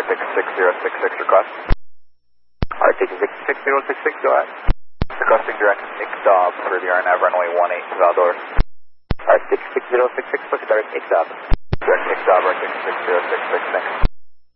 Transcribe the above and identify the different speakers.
Speaker 1: 66066 request. Arctic 66066, go ahead. Requesting direct ICDOB for the RNAV runway 18 to Valdor. Arctic 6066, look at direct ICDOB. Direct ICDOB, Arctic 6066, thanks.